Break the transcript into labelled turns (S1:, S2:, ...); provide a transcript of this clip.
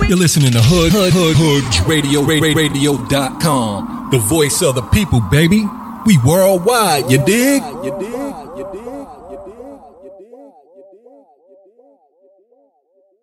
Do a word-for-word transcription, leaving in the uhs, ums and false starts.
S1: You're listening to Hood Hood Hood Hood Radio Radio dot com. The voice of the people, baby. We worldwide, you dig? You dig?